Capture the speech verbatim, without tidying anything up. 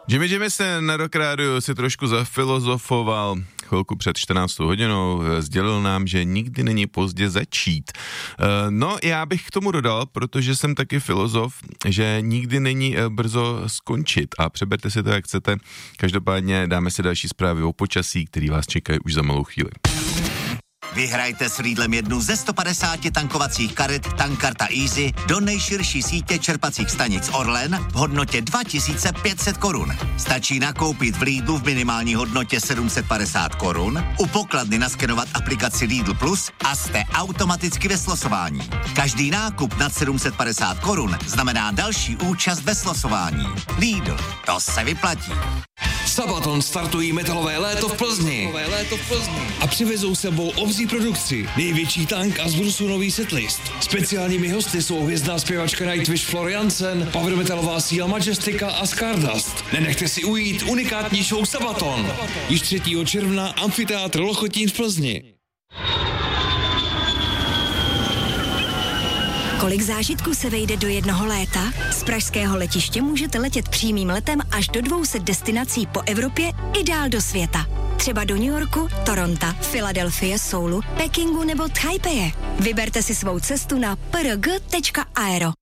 Jimmy Jamison na Rock Rádiu si trošku zafilozofoval chvilku před čtrnáctou hodinou, sdělil nám, že nikdy není pozdě začít. No, já bych k tomu dodal, protože jsem taky filozof, že nikdy není brzo skončit a přeberte si to, jak chcete. Každopádně dáme si další zprávy o počasí, který vás čekají už za malou chvíli. Vyhrajte s Lidlem jednu ze sto padesáti tankovacích karet Tankarta Easy do nejširší sítě čerpacích stanic Orlen v hodnotě dva tisíce pět set korun. Stačí nakoupit v Lidlu v minimální hodnotě sedm set padesát korun, u pokladny naskenovat aplikaci Lidl Plus a jste automaticky ve slosování. Každý nákup nad sedm set padesát korun znamená další účast ve slosování. Lidl, to se vyplatí. Sabaton startují metalové léto v Plzni. A přivezou sebou obří produkci. Největší tank a z brusu nový setlist. Speciálními hosty jsou hvězdná zpěvačka Nightwish Floriansen, power metalová síla Majestika a Stardust. Nenechte si ujít unikátní show Sabaton. Již třetího června amfiteátr Lochotín v Plzni. Kolik zážitků se vejde do jednoho léta? Z pražského letiště můžete letět přímým letem až do dvou set destinací po Evropě i dál do světa. Třeba do New Yorku, Toronto, Filadelfie, Soulu, Pekingu nebo Taipeje. Vyberte si svou cestu na p r g tečka aero.